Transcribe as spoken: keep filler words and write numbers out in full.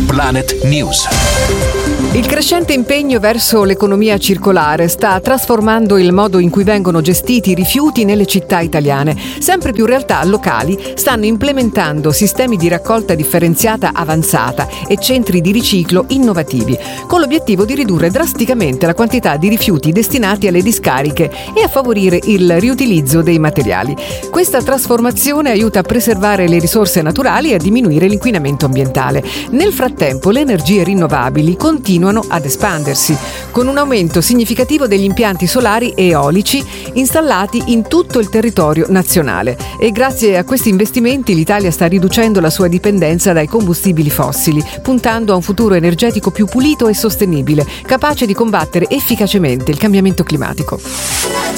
Planet News. Il crescente impegno verso l'economia circolare sta trasformando il modo in cui vengono gestiti i rifiuti nelle città italiane. Sempre più realtà locali stanno implementando sistemi di raccolta differenziata avanzata e centri di riciclo innovativi, con l'obiettivo di ridurre drasticamente la quantità di rifiuti destinati alle discariche e a favorire il riutilizzo dei materiali. Questa trasformazione aiuta a preservare le risorse naturali e a diminuire l'inquinamento ambientale. Nel frattempo, le energie rinnovabili continuano ad espandersi, con un aumento significativo degli impianti solari e eolici installati in tutto il territorio nazionale. E grazie a questi investimenti l'Italia sta riducendo la sua dipendenza dai combustibili fossili, puntando a un futuro energetico più pulito e sostenibile, capace di combattere efficacemente il cambiamento climatico.